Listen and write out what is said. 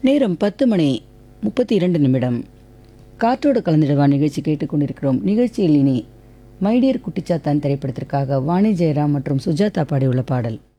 நேரம் 10:32. காற்றோடு கலந்துடுவா நிகழ்ச்சி கேட்டுக்கொண்டிருக்கிறோம். நிகழ்ச்சியில் இனி மைடியர் குட்டிச்சாத்தான் திரைப்படத்திற்காக வாணி ஜெயராம் மற்றும் சுஜாதா பாடியுள்ள பாடல்.